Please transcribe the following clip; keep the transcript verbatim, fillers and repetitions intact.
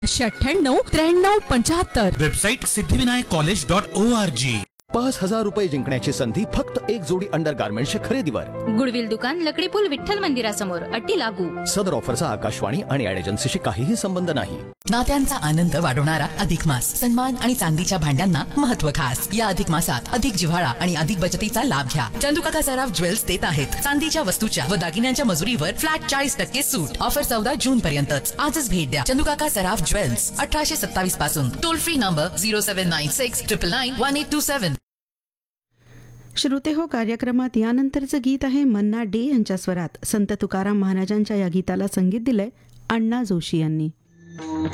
अठ्ठ्याण्णव त्र्याण्णव पंच्याहत्तर. Website Siddhivinayak college dot O R G. पाच हजार रुपये जिंकण्याची संधी फक्त एक जोडी अंडर गार्मेंटच्या खरेदीवर. गुडविल दुकान, लकडी पूल, विठ्ठल मंदिरासमोर. अटी लागू. सदर ऑफरचा आकाशवाणी आणि ऍड एजन्सीशी काहीही संबंध नाही. नात्यांचा आनंद वाढवणारा अधिक मास. सन्मान आणि चांदीच्या भांड्यांना महत्व खास. या अधिक मासात अधिक जिव्हाळा आणि अधिक बचतीचा लाभ घ्या. चंदुकाका सराफ ज्वेल्स देत आहेत चांदीच्या वस्तूच्या व दागिन्यांच्या मजुरीवर फ्लॅट चाळीस टक्के सूट. ऑफर चौदा जून पर्यंतच. आजच भेट द्या चंदुकाका सराफ ज्वेल्स, अठराशे सत्तावीस पासून. Toll free number zero seven nine six triple nine one eight to seven. श्रोते हो, कार्यक्रमात यानंतरचं गीत आहे मन्ना डे यांच्या स्वरात. संत तुकाराम महाराजांच्या या गीताला संगीत दिलंय अण्णा जोशी यांनी.